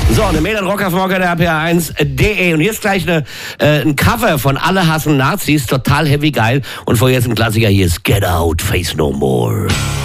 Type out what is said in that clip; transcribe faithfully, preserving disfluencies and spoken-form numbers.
So, eine Mail an rockerfmogger der R P R eins punkt de und hier ist gleich eine, äh, ein Cover von Alle hassen Nazis, total heavy geil und vorher ist ein Klassiker, hier ist Get Out, Face No More.